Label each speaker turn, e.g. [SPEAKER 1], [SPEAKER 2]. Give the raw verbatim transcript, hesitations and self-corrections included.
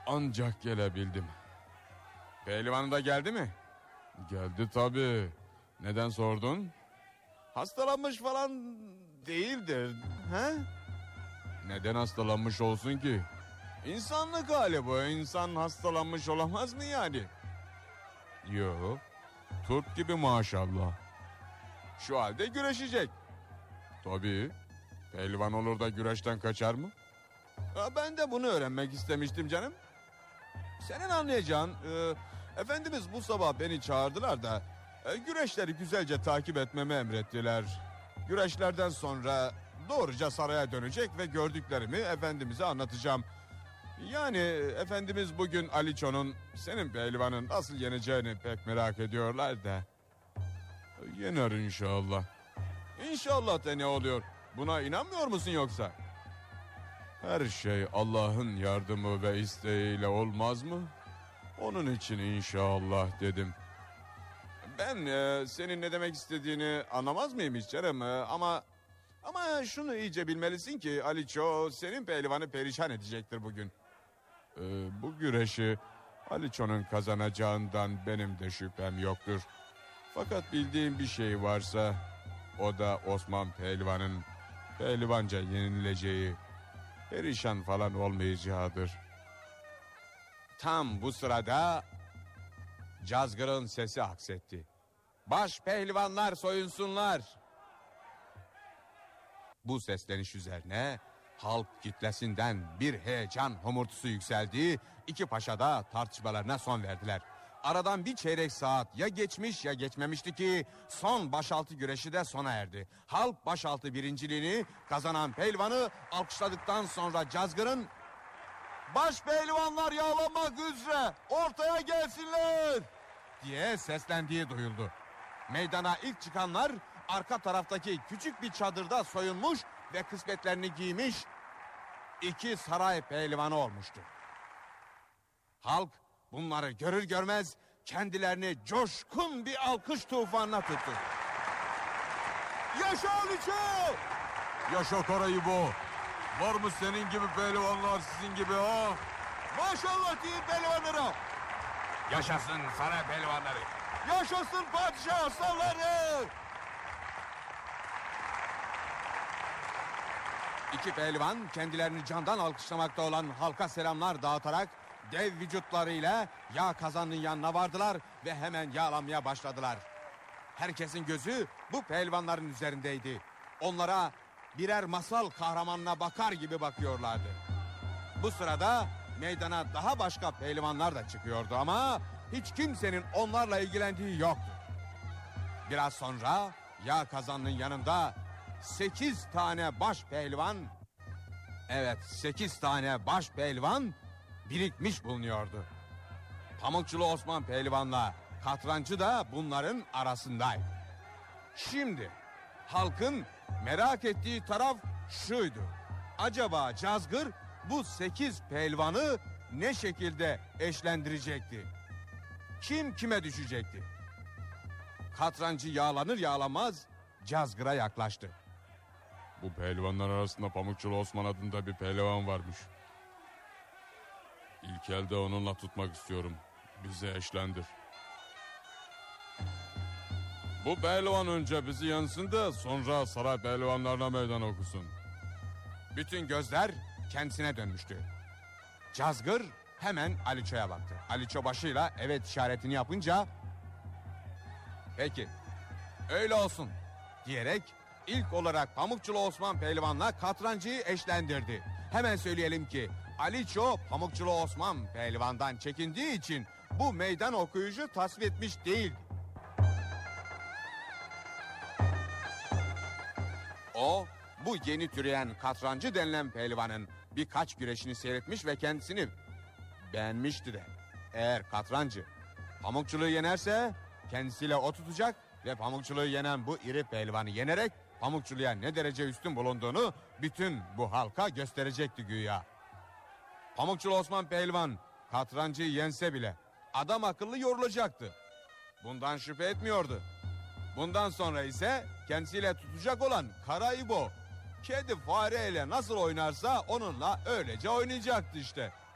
[SPEAKER 1] ancak gelebildim. Pehlivanı da geldi mi? Geldi tabii. Neden sordun? Hastalanmış falan değildir. He? Neden hastalanmış olsun ki? İnsanlık hali bu. İnsan hastalanmış olamaz mı yani? Yok. Turp gibi maşallah. Şu halde güreşecek. Tabii. Pehlivan olur da güreşten kaçar mı? Ya ben de bunu öğrenmek istemiştim canım. Senin anlayacağın e, Efendimiz bu sabah beni çağırdılar da e, güreşleri güzelce takip etmemi emrettiler. Güreşlerden sonra doğruca saraya dönecek ve gördüklerimi Efendimiz'e anlatacağım. Yani Efendimiz bugün Aliço'nun senin pehlivanın nasıl yeneceğini pek merak ediyorlar da. Yener inşallah. İnşallah da ne oluyor? Buna inanmıyor musun yoksa? Her şey Allah'ın yardımı ve isteğiyle olmaz mı? Onun için inşallah dedim. Ben e, senin ne demek istediğini anlamaz mıyım hiç canım? E, ama ama şunu iyice bilmelisin ki Aliço senin pehlivanı perişan edecektir bugün. E, bu güreşi Aliço'nun kazanacağından benim de şüphem yoktur. Fakat bildiğim bir şey varsa o da Osman Pehlivan'ın pehlivanca yenileceği, perişan falan olmayacağıdır. Tam bu sırada Cazgır'ın sesi aksetti. Baş pehlivanlar soyunsunlar. Bu sesleniş üzerine halk kitlesinden bir heyecan homurtusu yükseldi. İki paşa da tartışmalarına son verdiler. Aradan bir çeyrek saat ya geçmiş ya geçmemişti ki son başaltı güreşi de sona erdi. Halk başaltı birinciliğini kazanan pehlivanı alkışladıktan sonra Cazgır'ın "Baş pehlivanlar yağlanmak üzere ortaya gelsinler" diye seslendiği duyuldu. Meydana ilk çıkanlar arka taraftaki küçük bir çadırda soyunmuş ve kısmetlerini giymiş iki saray pehlivanı olmuştu. Halk bunları görür görmez kendilerini coşkun bir alkış tufanına tuttu. Yaşa Aliço! Yaşa Karayıbo! Var mı senin gibi pehlivanlar sizin gibi ha? Maşallah diyeyim pehlivanlara!
[SPEAKER 2] Yaşasın saray pehlivanları!
[SPEAKER 1] Yaşasın padişah aslanları! İki pehlivan kendilerini candan alkışlamakta olan halka selamlar dağıtarak dev vücutlarıyla yağ kazanının yanına vardılar ve hemen yağlanmaya başladılar. Herkesin gözü bu pehlivanların üzerindeydi. Onlara birer masal kahramanına bakar gibi bakıyorlardı. Bu sırada meydana daha başka pehlivanlar da çıkıyordu ama hiç kimsenin onlarla ilgilendiği yoktu. Biraz sonra yağ kazanının yanında sekiz tane baş pehlivan, evet sekiz tane baş pehlivan birikmiş bulunuyordu. Pamukçulu Osman Pehlivan'la Katrancı da bunların arasındaydı. Şimdi halkın merak ettiği taraf şuydu: acaba Cazgır bu sekiz pehlivanı ne şekilde eşlendirecekti? Kim kime düşecekti? Katrancı yağlanır yağlamaz Cazgır'a yaklaştı. Bu pehlivanlar arasında Pamukçulu Osman adında bir pehlivan varmış. İlk elde onunla tutmak istiyorum. Bizi eşlendir. Bu pehlivan önce bizi yansın da sonra saray pehlivanlarına meydan okusun. Bütün gözler kendisine dönmüştü. Cazgır hemen Aliço'ya baktı. Aliço başıyla evet işaretini yapınca "Peki, öyle olsun" diyerek ilk olarak Pamukçulu Osman Pehlivan'la Katrancı'yı eşlendirdi. Hemen söyleyelim ki Aliço Pamukçulu Osman Pehlivan'dan çekindiği için bu meydan okuyucu tasvip etmiş değildi. O bu yeni türeyen Katrancı denilen pehlivanın birkaç güreşini seyretmiş ve kendisini beğenmişti de. Eğer Katrancı Pamukçuluğu yenerse kendisiyle o tutacak ve Pamukçuluğu yenen bu iri pehlivanı yenerek Pamukçuluğa ne derece üstün bulunduğunu bütün bu halka gösterecekti güya. Pamukçulu Osman Pehlivan Katrancı'yı yense bile adam akıllı yorulacaktı. Bundan şüphe etmiyordu. Bundan sonra ise kendisiyle tutacak olan Karayıbo, kedi fareyle nasıl oynarsa onunla öylece oynayacaktı işte.